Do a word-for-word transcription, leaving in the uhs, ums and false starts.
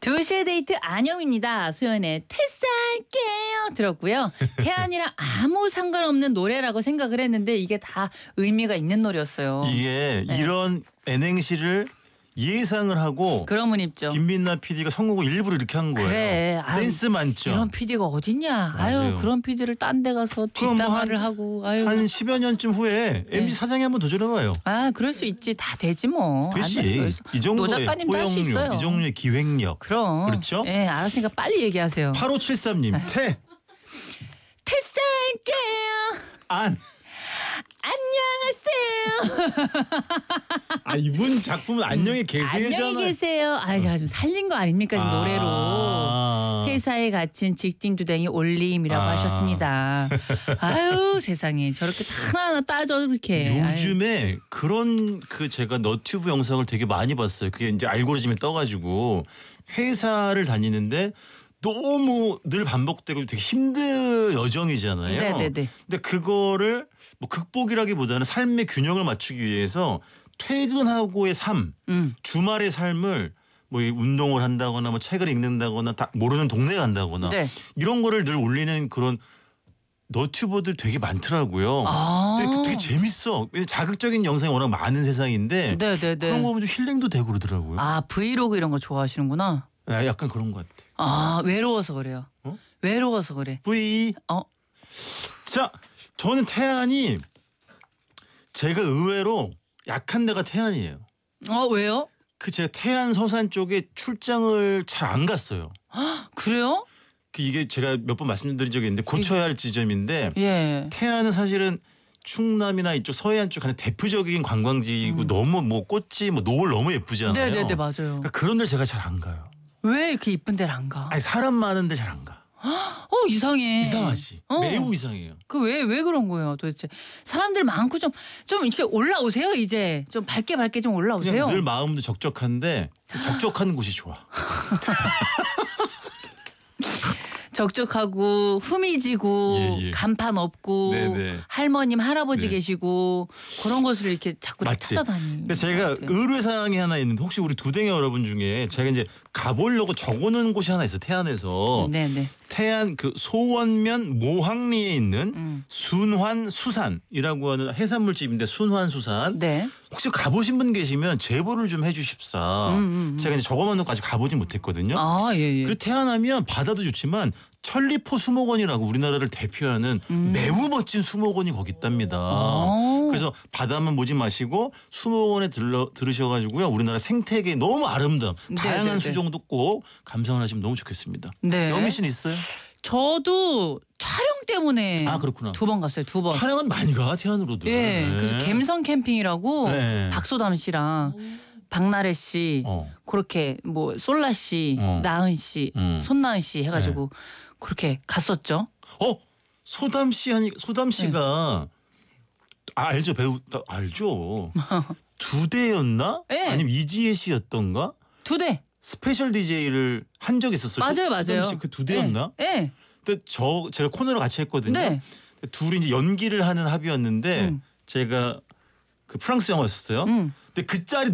두 시의 데이트 안영입니다. 소연의 태살게요 들었고요. 태안이랑 아무 상관없는 노래라고 생각을 했는데 이게 다 의미가 있는 노래였어요. 이게 네. 이런 N행시를 예상을 하고 그러면 입죠. 김민나 피디가 선곡을 일부러 이렇게 한 거예요. 그래. 센스 아유, 많죠. 이런 피디가 어딨냐. 아유 맞아요. 그런 피디를 딴 데 가서 그럼 뭐 뒷담화를 한- 하고. 아유. 한 십여 년쯤 후에 네. 엠비씨 사장이 한번 도전해봐요. 아 그럴 수 있지. 다 되지 뭐. 되지. 안 돼. 이 정도의 노 작가님도 할 수 포용력, 있어요. 이 정도의 기획력. 그럼. 그렇죠? 예, 알았으니까 빨리 얘기하세요. 팔오칠삼님 태, 태살게요. 안. 안녕하세요. 아 이분 작품은 안녕히 계세요잖아요. 안녕히 계세요. 아, 제가 좀 살린 거 아닙니까 지금 아. 노래로. 회사에 갇힌 직딩두댕이 올림이라고 아. 하셨습니다. 아유 세상에 저렇게 하나하나 따져 이렇게. 요즘에 그런 그 제가 너튜브 영상을 되게 많이 봤어요. 그게 이제 알고리즘에 떠가지고 회사를 다니는데 너무 늘 반복되고 되게 힘든 여정이잖아요. 네네네. 근데 그거를 뭐 극복이라기보다는 삶의 균형을 맞추기 위해서 퇴근하고의 삶, 음. 주말의 삶을 뭐 운동을 한다거나 뭐 책을 읽는다거나 다 모르는 동네에 간다거나 네. 이런 거를 늘 올리는 그런 너튜버들 되게 많더라고요. 아. 근데 되게 재밌어. 왜냐면 자극적인 영상이 워낙 많은 세상인데 네네네. 그런 거 보면 좀 힐링도 되고 그러더라고요. 아 브이로그 이런 거 좋아하시는구나. 아, 약간 그런 것 같아. 아 외로워서 그래요. 어? 외로워서 그래. V. 어. 자, 저는 태안이 제가 의외로 약한 데가 태안이에요. 어 왜요? 그 제가 태안 서산 쪽에 출장을 잘 안 갔어요. 그래요? 그 이게 제가 몇 번 말씀드린 적이 있는데 고쳐야 할 지점인데 예. 태안은 사실은 충남이나 이쪽 서해안 쪽 가장 대표적인 관광지이고 음. 너무 뭐 꽃이 뭐 노을 너무 예쁘잖아요. 네네네 맞아요. 그러니까 그런 데를 제가 잘 안 가요. 왜 이렇게 이쁜 데를 안 가? 아니 사람 많은데 잘 안 가. 어 이상해. 이상하지. 어. 매우 이상해요. 그 왜 왜 그런 거예요 도대체? 사람들 많고 좀 좀 이렇게 올라오세요 이제 좀 밝게 밝게 좀 올라오세요. 그냥 늘 마음도 적적한데 적적한 곳이 좋아. 적적하고 후미지고 예, 예. 간판 없고 네네. 할머님 할아버지 네. 계시고 그런 곳을 이렇게 자꾸 맞지. 찾아다니는. 근데 제가 것 같아요. 의뢰사항이 하나 있는데 혹시 우리 두댕이 여러분 중에 제가 이제 가보려고 적어놓은 곳이 하나 있어. 태안에서. 네네. 태안 그 소원면 모항리에 있는 음. 순환수산이라고 하는 해산물집인데 순환수산. 네. 혹시 가보신 분 계시면 제보를 좀 해주십사. 음, 음, 음. 제가 이제 저거만 놓고 아직 가보진 못했거든요. 아 예예. 그리고 태안하면 바다도 좋지만 천리포 수목원이라고 우리나라를 대표하는 음. 매우 멋진 수목원이 거기 있답니다. 아. 그래서 바다만 보지 마시고 수목원에 들러 들으셔가지고요 우리나라 생태계 너무 아름다운 네, 다양한 네, 네. 수종도 꼭 감상을 하시면 너무 좋겠습니다. 네. 여미 씨는 있어요? 저도 촬영 때문에 아, 그렇구나. 두 번 갔어요 두 번. 촬영은 많이 가 태안으로도. 예. 네. 그래서 갬성 캠핑이라고 네. 박소담 씨랑 박나래 씨 어. 그렇게 뭐 솔라 씨, 어. 나은 씨, 음. 손나은 씨 해가지고 그렇게 갔었죠. 어 소담 씨 하니 소담 씨가 아, 알죠 배우 나 알죠. 두 대였나? 네. 아니면 이지혜 씨였던가? 두 대. 스페셜 디제이를 한 적이 있었어요. 맞아요, 맞아요. 그 두 대였나? 예. 네. 근데 저 제가 코너를 같이 했거든요. 네. 둘이 이제 연기를 하는 합이었는데 음. 제가 그 프랑스 영화였었어요. 음. 근데 그 짤이